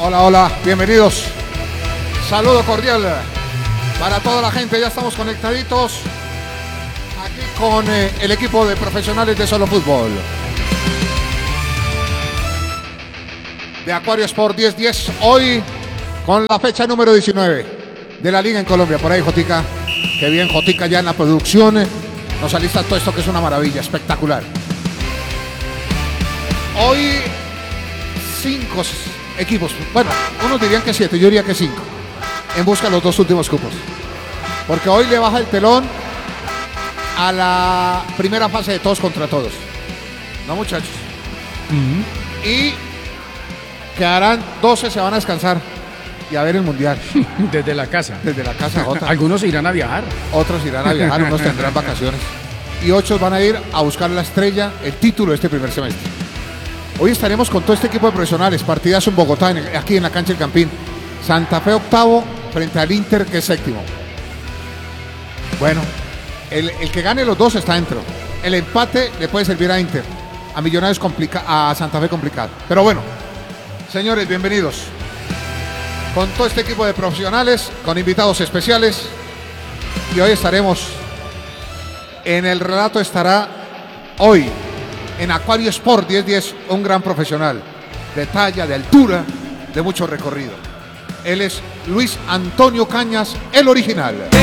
Hola, hola, bienvenidos. Saludo cordial para toda la gente. Ya estamos conectaditos aquí con el equipo de profesionales de Solo Fútbol. De Aquario Sport 10-10, hoy con la fecha número 19 de la Liga en Colombia. Por ahí, Jotica. Qué bien, Jotica, ya en la producción. Nos alista todo esto que es una maravilla, espectacular. Hoy 5 equipos, bueno, unos dirían que 7, yo diría que 5, en busca de los 2 últimos cupos. Porque hoy le baja el telón a la primera fase de todos contra todos. ¿No, muchachos? Y quedarán 12, se van a descansar y a ver el Mundial. Desde la casa. Desde la casa, Jota. Algunos irán a viajar. Otros irán a viajar, unos tendrán vacaciones. Y 8 van a ir a buscar la estrella, el título de este primer semestre. Hoy estaremos con todo este equipo de profesionales. Partidazo en Bogotá, aquí en la cancha del Campín. Santa Fe octavo frente al Inter, que es séptimo. Bueno, el que gane los 2 está dentro. El empate le puede servir a Inter. A Millonarios a Santa Fe complicado. Pero bueno, señores, bienvenidos. Con todo este equipo de profesionales, con invitados especiales. Y hoy estaremos, en el relato estará hoy, en Aquario Sport 10-10, un gran profesional, de talla, de altura, de mucho recorrido. Él es Luis Antonio Cañas, el original.